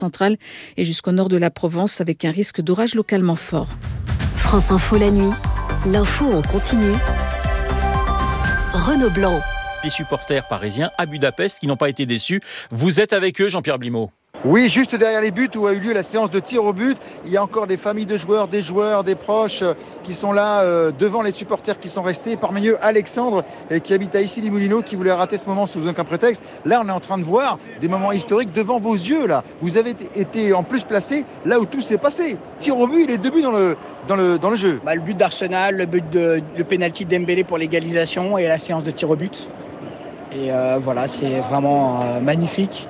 centrale et jusqu'au nord de la Provence avec un risque d'orage localement fort. France Info la nuit, l'info en continu. Renaud Blanc. Les supporters parisiens à Budapest qui n'ont pas été déçus. Vous êtes avec eux, Jean-Pierre Blimaud? Oui, juste derrière les buts où a eu lieu la séance de tir au but, il y a encore des familles de joueurs, des proches qui sont là devant les supporters qui sont restés. Parmi eux, Alexandre qui habite à Issy-les-Moulineaux, qui voulait rater ce moment sous aucun prétexte. Là, on est en train de voir des moments historiques devant vos yeux. Là, vous avez été en plus placé là où tout s'est passé. Tir au but, il est 2 buts dans le jeu. Le but d'Arsenal, le penalty de Dembélé pour l'égalisation et la séance de tir au but. Et voilà, c'est vraiment magnifique.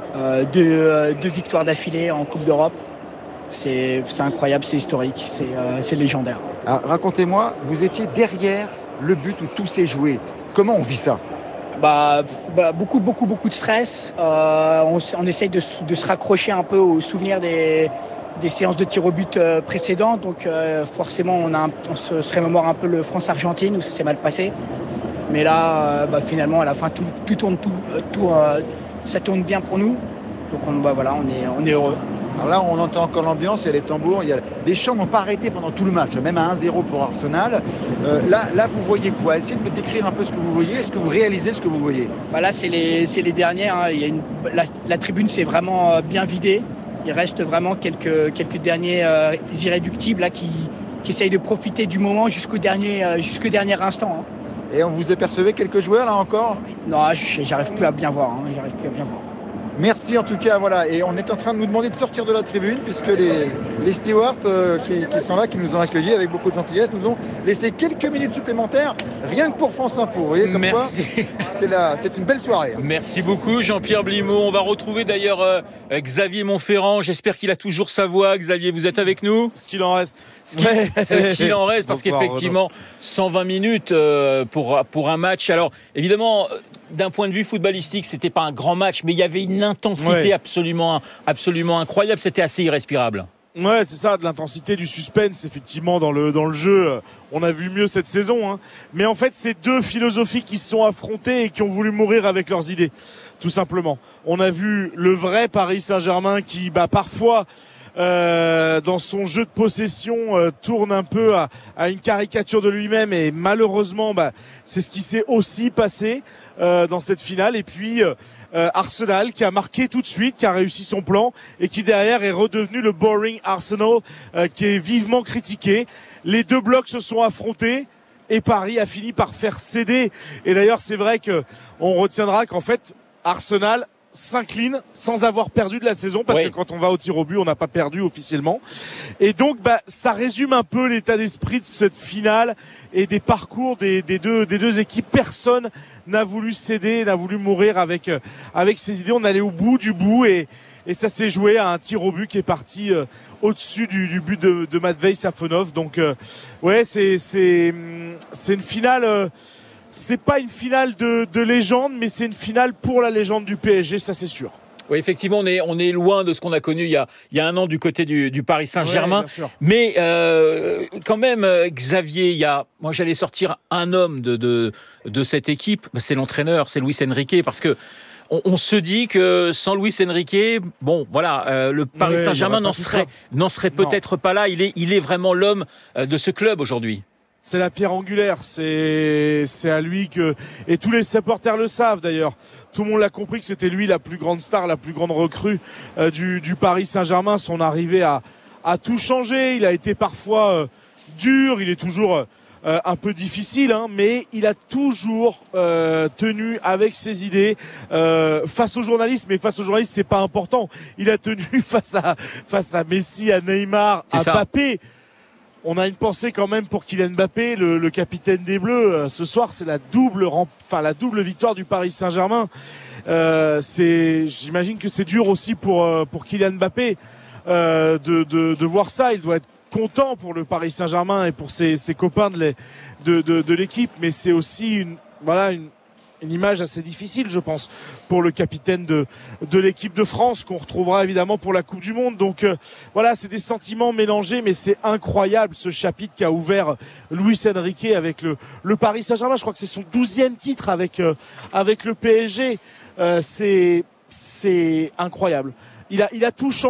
Deux victoires d'affilée en Coupe d'Europe. C'est incroyable, c'est historique, c'est légendaire. Alors, racontez-moi, vous étiez derrière le but où tout s'est joué. Comment on vit ça ? Beaucoup de stress. On essaye de se raccrocher un peu aux souvenirs des séances de tir au but précédentes. Donc forcément, on se remémore un peu le France-Argentine où ça s'est mal passé. Mais là, finalement, à la fin, tout tourne, ça tourne bien pour nous. Donc on est heureux. Alors là, on entend encore l'ambiance, il y a les tambours, les chants n'ont pas arrêté pendant tout le match, même à 1-0 pour Arsenal. Là, vous voyez quoi ? Essayez de me décrire un peu ce que vous voyez. Est-ce que vous réalisez ce que vous voyez ? Là, c'est les dernières. Hein. La tribune s'est vraiment bien vidée. Il reste vraiment quelques derniers irréductibles là, qui essayent de profiter du moment jusqu'au dernier instant. Hein. Et on vous apercevez quelques joueurs là encore ? Non, j'arrive plus à bien voir. Merci en tout cas, voilà. Et on est en train de nous demander de sortir de la tribune puisque les stewards qui sont là, qui nous ont accueillis avec beaucoup de gentillesse, nous ont laissé quelques minutes supplémentaires, rien que pour France Info. Vous voyez comme Merci. Quoi, c'est une belle soirée. Merci beaucoup Jean-Pierre Blimaud. On va retrouver d'ailleurs Xavier Monferrand. J'espère qu'il a toujours sa voix. Xavier, vous êtes avec nous ? Ce qu'il en reste. Ce qu'il en reste, parce qu'effectivement, 120 minutes pour un match. Alors, évidemment, d'un point de vue footballistique, c'était pas un grand match, mais il y avait une intensité absolument incroyable. C'était assez irrespirable. Ouais, c'est ça, de l'intensité, du suspense, effectivement, dans le jeu. On a vu mieux cette saison, hein. Mais en fait, c'est deux philosophies qui se sont affrontées et qui ont voulu mourir avec leurs idées, tout simplement. On a vu le vrai Paris Saint-Germain qui, parfois, dans son jeu de possession, tourne un peu à une caricature de lui-même, et malheureusement, c'est ce qui s'est aussi passé dans cette finale. Et puis Arsenal qui a marqué tout de suite, qui a réussi son plan et qui derrière est redevenu le boring Arsenal qui est vivement critiqué. Les deux blocs se sont affrontés et Paris a fini par faire céder. Et d'ailleurs, c'est vrai que on retiendra qu'en fait Arsenal s'incline sans avoir perdu de la saison, parce que quand on va au tir au but, on n'a pas perdu officiellement. Et donc, ça résume un peu l'état d'esprit de cette finale et des parcours des deux équipes. Personne n'a voulu céder, n'a voulu mourir avec ses idées. On allait au bout du bout et ça s'est joué à un tir au but qui est parti au-dessus du but de Matvei Safonov. Donc, c'est une finale. C'est pas une finale de légende, mais c'est une finale pour la légende du PSG, ça c'est sûr. Oui, effectivement, on est loin de ce qu'on a connu il y a un an du côté du Paris Saint-Germain. Ouais, mais quand même, Xavier, moi j'allais sortir un homme de cette équipe, c'est l'entraîneur, c'est Luis Enrique, parce que on se dit que sans Luis Enrique, le Paris Saint-Germain n'en serait peut-être pas là. Il est vraiment l'homme de ce club aujourd'hui. C'est la pierre angulaire, c'est à lui que, et tous les supporters le savent d'ailleurs, tout le monde l'a compris que c'était lui la plus grande star, la plus grande recrue du Paris Saint-Germain. Son arrivée a tout changé. Il a été parfois dur, il est toujours un peu difficile, hein, mais il a toujours tenu avec ses idées face aux journalistes. Mais face aux journalistes, c'est pas important. Il a tenu face à Messi, à Neymar, à Mbappé. On a une pensée quand même pour Kylian Mbappé, le capitaine des Bleus. Ce soir, c'est la double victoire du Paris Saint-Germain. J'imagine que c'est dur aussi pour Kylian Mbappé de voir ça. Il doit être content pour le Paris Saint-Germain et pour ses copains de l'équipe, mais c'est aussi une image assez difficile, je pense, pour le capitaine de l'équipe de France, qu'on retrouvera évidemment pour la Coupe du Monde. Donc c'est des sentiments mélangés, mais c'est incroyable ce chapitre qu'a ouvert Luis Enrique avec le Paris Saint-Germain. Je crois que c'est son 12e titre avec le PSG. C'est incroyable. il a tout changé.